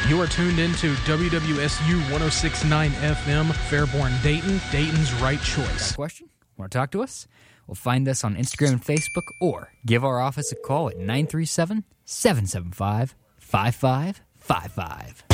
You are tuned into WWSU 106.9 FM, Fairborn, Dayton, Dayton's right choice. Question? Want to talk to us? Well, find us on Instagram and Facebook or give our office a call at 937-775-5555.